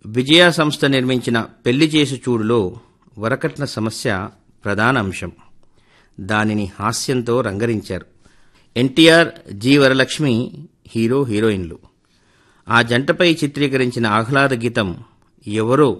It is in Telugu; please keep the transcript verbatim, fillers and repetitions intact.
విజయ సంస్థ నిర్మించిన పెళ్లి చేసి చూడులో వరకట్న సమస్య ప్రధాన అంశం. దానిని హాస్యంతో రంగరించారు. ఎన్టీఆర్, జి వరలక్ష్మి హీరో హీరోయిన్లు. ఆ జంటపై చిత్రీకరించిన ఆహ్లాద గీతం ఎవరో